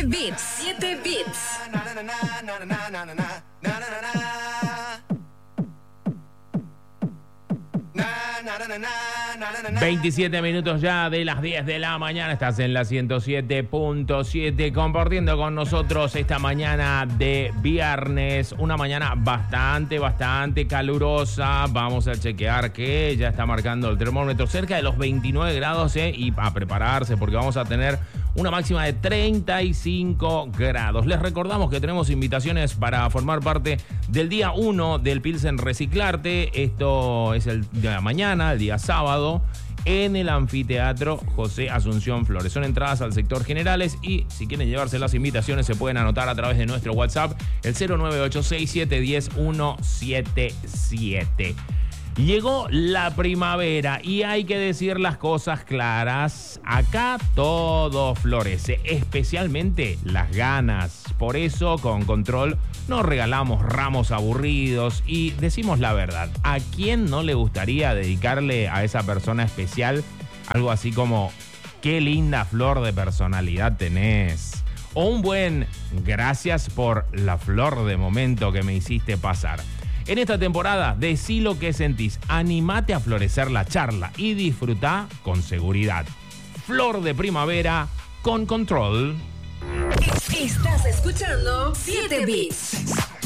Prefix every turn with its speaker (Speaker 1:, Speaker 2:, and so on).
Speaker 1: bits. 7 bits.
Speaker 2: 27 minutos ya de las 10 de la mañana. Estás en la 107.7 compartiendo con nosotros esta mañana de viernes. Una mañana bastante calurosa. Vamos a chequear que ya está marcando el termómetro cerca de los 29 grados y a prepararse porque vamos a tener una máxima de 35 grados. Les recordamos que tenemos invitaciones para formar parte del día 1 del Pilsen Reciclarte. Esto es el día de mañana, el día sábado, en el Anfiteatro José Asunción Flores. Son entradas al sector generales y si quieren llevarse las invitaciones se pueden anotar a través de nuestro WhatsApp, el 0986710-177. Llegó la primavera y hay que decir las cosas claras. Acá todo florece, especialmente las ganas. Por eso, con Control, nos regalamos ramos aburridos y decimos la verdad. ¿A quién no le gustaría dedicarle a esa persona especial algo así como qué linda flor de personalidad tenés? O un buen gracias por la flor de momento que me hiciste pasar. En esta temporada, decí lo que sentís, animate a florecer la charla y disfrutá con seguridad. Flor de primavera con Control.
Speaker 1: Estás escuchando 7 bits.